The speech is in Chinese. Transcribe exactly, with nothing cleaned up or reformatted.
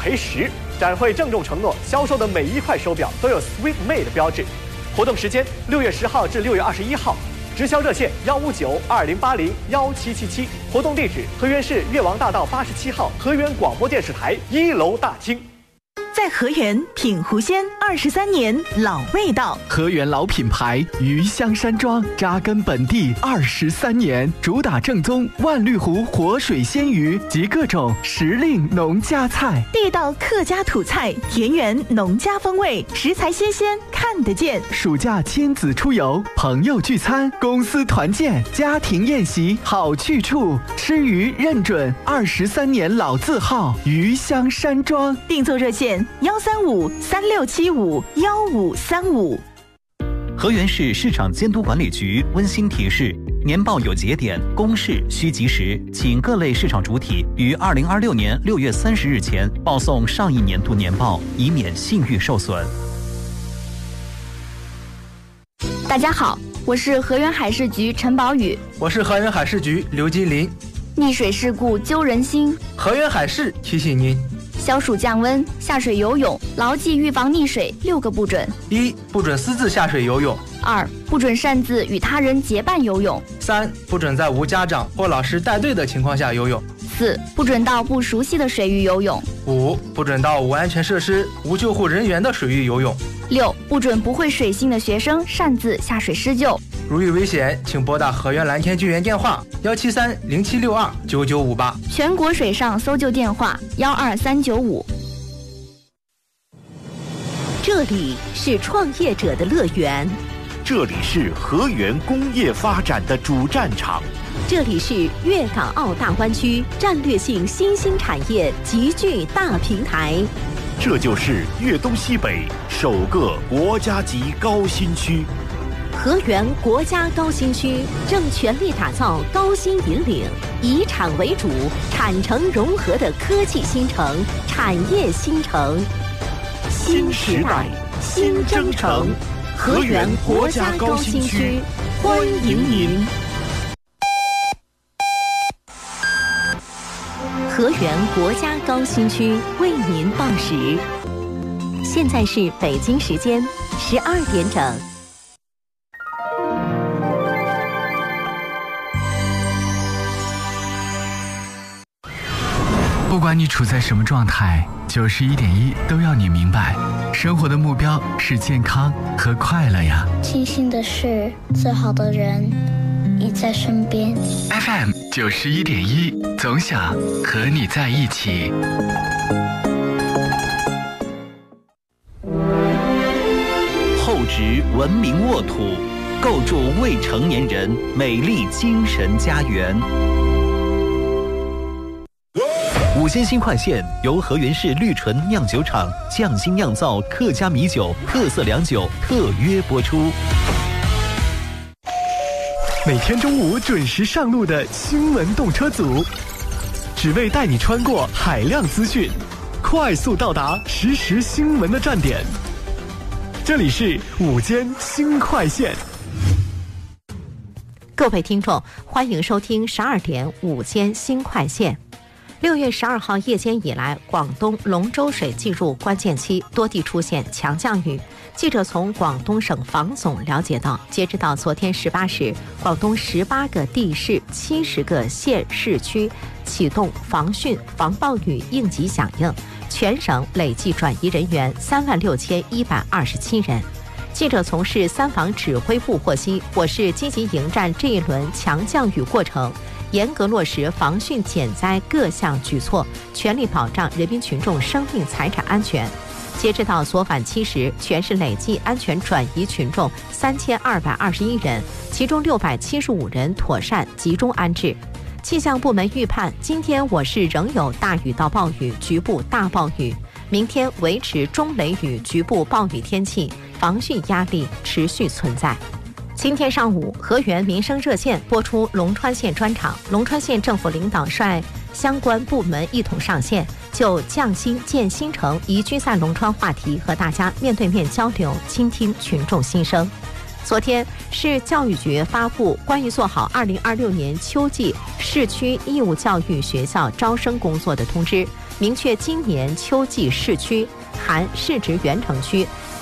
赔十。展会郑重承诺，销售的每一块手表都有 Sweet May 的标志。活动时间六月十号至六月二十一号，直销热线幺五九二零八零幺七七七。活动地址：河源市越王大道八十七号河源广播电视台一楼大厅。 在河源品湖鲜二十三年老味道， 河源老品牌鱼香山庄扎根本地二十三年，主打正宗万绿湖活水鲜鱼及各种时令农家菜， 地道客家土菜，田园农家风味，食材新鲜看得见。 暑假亲子出游，朋友聚餐，公司团建，家庭宴席好去处，吃鱼认准二十三年老字号鱼香山庄。 订座热线幺三五三六七五幺五三五。 河源市市场监督管理局温馨提示：年报有节点，公示需及时，请各类市场主体于二零二六年六月三十日前报送上一年度年报，以免信誉受损。 大家好，我是河源海事局陈宝宇。 我是河源海事局刘金林。 溺水事故揪人心， 河源海事提醒您： 消暑降温，下水游泳，牢记预防溺水六个不准： 一、不准私自下水游泳； 二、不准擅自与他人结伴游泳； 三、不准在无家长或老师带队的情况下游泳； 四、不准到不熟悉的水域游泳； 五、不准到无安全设施、无救护人员的水域游泳； 六、不准不会水性的学生擅自下水施救。 如遇危险，请拨打河源蓝天救援电话幺七三零七六二九九五八， 全国水上搜救电话幺二三九五。 这里是创业者的乐园， 这里是河源工业发展的主战场， 这里是粤港澳大湾区战略性新兴产业集聚大平台， 这就是粤东西北首个国家级高新区。 河源国家高新区正全力打造高新引领、以产为主、产城融合的科技新城、产业新城。 新时代，新征程，河源国家高新区，欢迎您。 河源国家高新区为您报时，现在是北京时间十二点整。 不管你处在什么状态，九十一点一都要你明白，生活的目标是健康和快乐呀。 庆幸的是，最好的人已在身边。 F M 九十一点一，总想和你在一起。 厚植文明沃土，构筑未成年人美丽精神家园。五鲜新快线由河源市绿醇酿酒厂匠心酿造客家米酒特色良酒特约播出。 每天中午准时上路的新闻动车组，只为带你穿过海量资讯，快速到达实时新闻的站点。这里是午间新快线。 各位听众，欢迎收听十二点午间新快线。六月十二号夜间以来，广东龙舟水进入关键期，多地出现强降雨。记者从广东省防总了解到，截止到昨天十八时，广东十八个地市、七十个县市区启动防汛防暴雨应急响应，全省累计转移人员三万六千一百二十七人。记者从市三防指挥部获悉，我市积极迎战这一轮强降雨过程，严格落实防汛减灾各项举措，全力保障人民群众生命财产安全。截止到昨晚七时，全市累计安全转移群众三千二百二十一人，其中六百七十五人妥善集中安置。气象部门预判，今天我市仍有大雨到暴雨、局部大暴雨，明天维持中雷雨、局部暴雨天气，防汛压力持续存在。今天上午，河源民生热线播出龙川县专场，龙川县政府领导率相关部门一同上线，就匠心建新城宜居在龙川话题和大家面对面交流，倾听群众心声。 昨天，市教育局发布关于做好二零二六年秋季市区义务教育学校招生工作的通知，明确今年秋季市区（含市直原城区）